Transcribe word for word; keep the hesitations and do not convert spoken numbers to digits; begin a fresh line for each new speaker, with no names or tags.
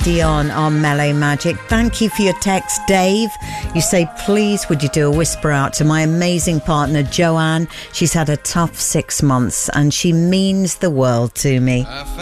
Dion on Mellow Magic. Thank you for your text, Dave. You say, please would you do a whisper out to my amazing partner Joanne. She's had a tough six months and she means the world to me.